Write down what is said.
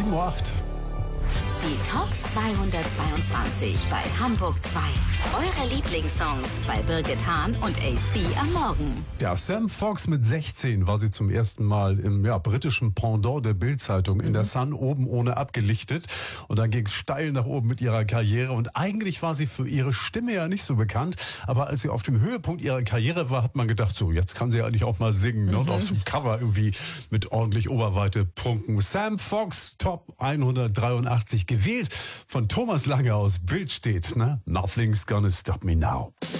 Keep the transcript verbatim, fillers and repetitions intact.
sieben Uhr acht. Die Top zweihundertzweiundzwanzig bei Hamburg zwei. Eure Lieblingssongs bei Birgit Hahn und A C am Morgen. Ja, Sam Fox mit sechzehn war sie zum ersten Mal im ja, britischen Pendant der Bild-Zeitung in der Sun oben ohne abgelichtet. Und dann ging es steil nach oben mit ihrer Karriere. Und eigentlich war sie für ihre Stimme ja nicht so bekannt. Aber als sie auf dem Höhepunkt ihrer Karriere war, hat man gedacht, so, jetzt kann sie ja eigentlich auch mal singen. Ne? Und auf so einem Cover irgendwie mit ordentlich Oberweite prunken. Sam Fox, Top hundertdreiundachtzig, gewählt von Thomas Lange aus Bild steht. Ne? Nothing's gonna stop me now.